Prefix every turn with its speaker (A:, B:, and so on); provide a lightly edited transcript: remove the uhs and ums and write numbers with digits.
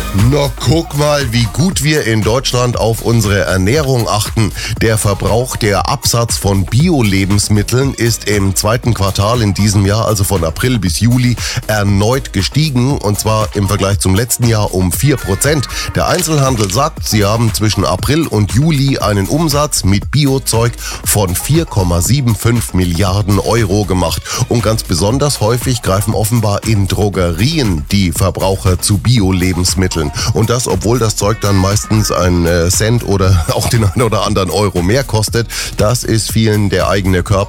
A: Na, guck mal, wie gut wir in Deutschland auf unsere Ernährung achten. Der Verbrauch, der Absatz von Bio-Lebensmitteln ist im zweiten Quartal in diesem Jahr, also von April bis Juli, erneut gestiegen. Und zwar im Vergleich zum letzten Jahr um 4%. Der Einzelhandel sagt, sie haben zwischen April und Juli einen Umsatz mit Biozeug von 4,75 Milliarden Euro gemacht. Und ganz besonders häufig greifen offenbar in Drogerien die Verbraucher zu Bio-Lebensmitteln. Und das, obwohl das Zeug dann meistens einen Cent oder auch den einen oder anderen Euro mehr kostet. Das ist vielen der eigene Körper